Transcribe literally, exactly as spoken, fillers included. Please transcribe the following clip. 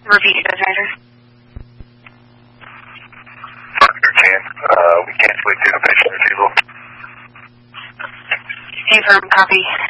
Repeat, designator. thirteen, uh, we can't wait to the patient retrieval. Confirm, copy.